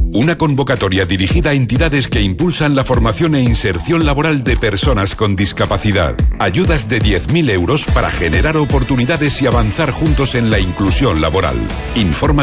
Una convocatoria dirigida a entidades que impulsan la formación e inserción laboral de personas con discapacidad. Ayudas de 10.000 euros para generar oportunidades y avanzar juntos en la inclusión laboral. Informa